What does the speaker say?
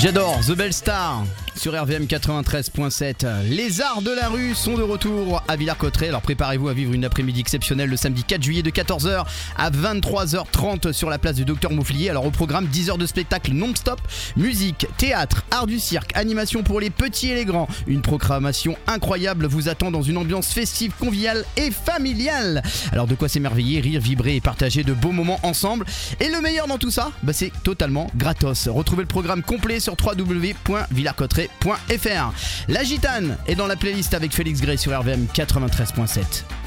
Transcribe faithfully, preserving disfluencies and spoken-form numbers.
J'adore The Belle Star sur R V M quatre-vingt-treize point sept. Les arts de la rue sont de retour à Villers-Cotterêts. Alors préparez-vous à vivre une après-midi exceptionnelle le samedi quatre juillet de quatorze heures à vingt-trois heures trente sur la place du Docteur Mouflier. Alors au programme dix heures de spectacle non-stop, musique, théâtre, art du cirque, animation pour les petits et les grands. Une programmation incroyable vous attend dans une ambiance festive, conviviale et familiale. Alors de quoi s'émerveiller, rire, vibrer et partager de beaux moments ensemble. Et le meilleur dans tout ça, bah c'est totalement gratos. Retrouvez le programme complet sur w w w point villers-cotterêts point f r. La Gitane est dans la playlist avec Félix Gray sur R V M quatre-vingt-treize point sept.